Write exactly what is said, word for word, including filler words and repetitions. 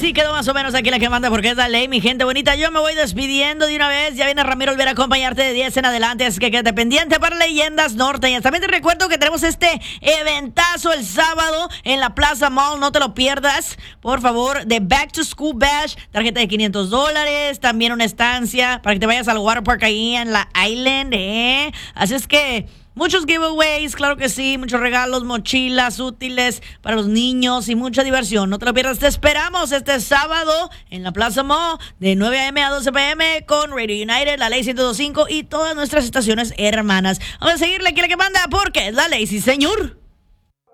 así quedó más o menos aquí la que manda porque es la ley, mi gente bonita. Yo me voy despidiendo de una vez. Ya viene Ramiro Olvera a acompañarte de diez en adelante, así que quédate pendiente para Leyendas Norteñas. También te recuerdo que tenemos este eventazo el sábado en la Plaza Mall. No te lo pierdas, por favor, de Back to School Bash. Tarjeta de quinientos dólares, también una estancia para que te vayas al water park ahí en la Island, ¿eh? Así es que muchos giveaways, claro que sí, muchos regalos, mochilas útiles para los niños y mucha diversión. No te lo pierdas, te esperamos este sábado en la Plaza Mall de nueve a.m. a doce p.m. con Radio United, la Ley ciento dos punto cinco y todas nuestras estaciones hermanas. Vamos a seguirle aquí la que manda porque es la Ley, sí señor.